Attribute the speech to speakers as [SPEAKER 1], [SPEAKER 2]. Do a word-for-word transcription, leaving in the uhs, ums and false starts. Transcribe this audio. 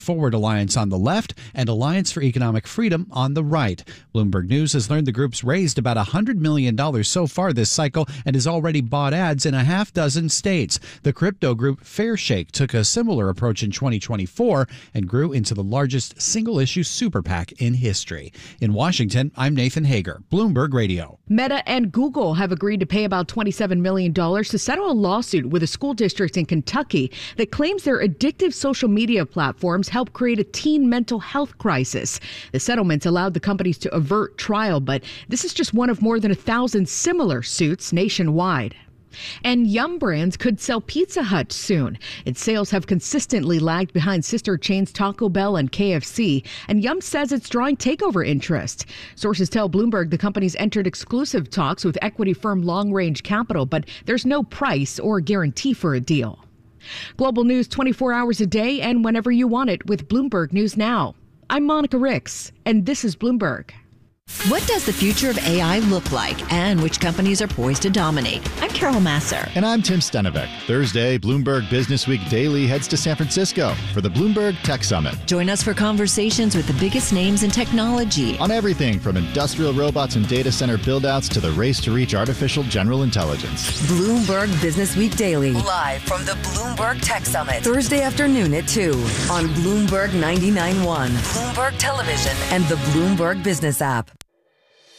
[SPEAKER 1] Forward Alliance on the left and Alliance for Economic Freedom on the right. Bloomberg News has learned the groups raised about one hundred million dollars so far this cycle and has already bought ads in a half dozen states. The crypto group Fairshake took a similar approach in twenty twenty-four and grew into the largest single-issue super PAC in history. In Washington, I'm Nathan Hager, Bloomberg Radio.
[SPEAKER 2] Meta and Google have agreed to pay about twenty-seven million dollars to settle a lawsuit with a school district in Kentucky that claims their addictive social media platforms help create a teen mental health crisis. The settlements allowed the companies to avert trial, but this is just one of more than a thousand similar suits nationwide. And Yum Brands could sell Pizza Hut soon. Its sales have consistently lagged behind sister chains Taco Bell and K F C, and Yum says it's drawing takeover interest. Sources tell Bloomberg the company's entered exclusive talks with equity firm Long Range Capital, but there's no price or guarantee for a deal. Global news twenty-four hours a day and whenever you want it with Bloomberg News Now. I'm Monica Ricks, and this is Bloomberg.
[SPEAKER 3] What does the future of A I look like, and which companies are poised to dominate? I'm Carol Masser.
[SPEAKER 4] And I'm Tim Stenevec. Thursday, Bloomberg Business Week Daily heads to San Francisco for the Bloomberg Tech Summit.
[SPEAKER 3] Join us for conversations with the biggest names in technology.
[SPEAKER 4] On everything from industrial robots and data center buildouts to the race to reach artificial general intelligence.
[SPEAKER 5] Bloomberg Business Week Daily. Live from the Bloomberg Tech Summit. Thursday afternoon at two on Bloomberg ninety-nine point one, Bloomberg Television, and the Bloomberg Business app.